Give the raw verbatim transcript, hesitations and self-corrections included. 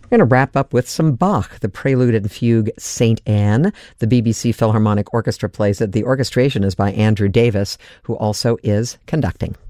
We're going to wrap up with some Bach, the Prelude and Fugue, Saint Anne. The B B C Philharmonic Orchestra plays it. The orchestration is by Andrew Davis, who also is conducting.